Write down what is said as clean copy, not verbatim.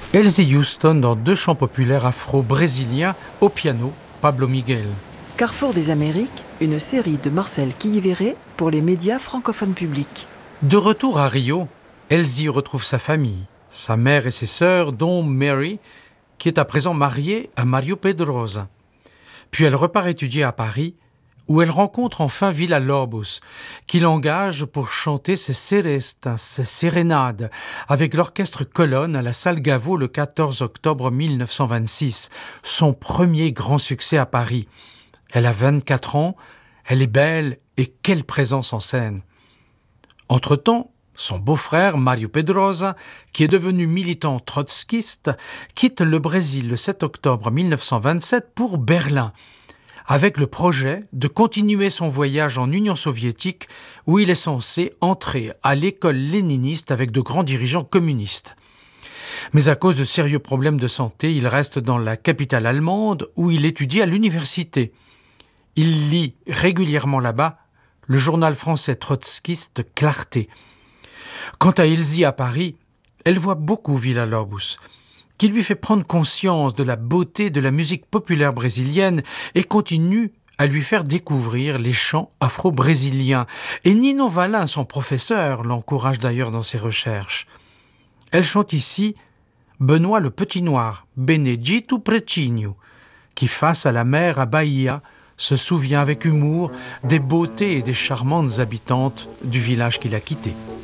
Elsie Houston dans deux chants populaires afro-brésiliens au piano, Pablo Miguel. Carrefour des Amériques, une série de Marcel Quilliveré pour les médias francophones publics. De retour à Rio, Elsie retrouve sa famille, sa mère et ses sœurs, dont Mary, qui est à présent mariée à Mario Pedrosa. Puis elle repart étudier à Paris, où elle rencontre enfin Villa-Lobos, qui l'engage pour chanter ses serestas, ses sérénades, avec l'orchestre Colonne à la Salle Gaveau le 14 octobre 1926, son premier grand succès à Paris. Elle a 24 ans, elle est belle et quelle présence en scène. Entre-temps, son beau-frère Mario Pedrosa, qui est devenu militant trotskiste, quitte le Brésil le 7 octobre 1927 pour Berlin, avec le projet de continuer son voyage en Union soviétique où il est censé entrer à l'école léniniste avec de grands dirigeants communistes. Mais à cause de sérieux problèmes de santé, il reste dans la capitale allemande où il étudie à l'université. Il lit régulièrement là-bas le journal français trotskiste Clarté. Quant à Elsie à Paris, elle voit beaucoup Villa-Lobos, qui lui fait prendre conscience de la beauté de la musique populaire brésilienne et continue à lui faire découvrir les chants afro-brésiliens. Et Nino Valin, son professeur, l'encourage d'ailleurs dans ses recherches. Elle chante ici Benoît le Petit Noir, Benedito Pretinho, qui face à la mer à Bahia se souvient avec humour des beautés et des charmantes habitantes du village qu'il a quitté.